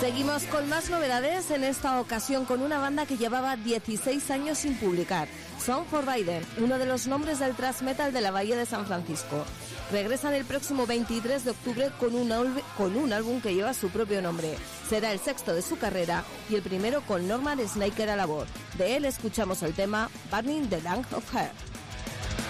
Seguimos con más novedades, en esta ocasión con una banda que llevaba 16 años sin publicar. Sound for Biden, uno de los nombres del thrash metal de la Bahía de San Francisco. Regresan el próximo 23 de octubre con un álbum que lleva su propio nombre. Será el sexto de su carrera y el primero con Norman Snaker a la voz. De él escuchamos el tema Burning the Land of Her.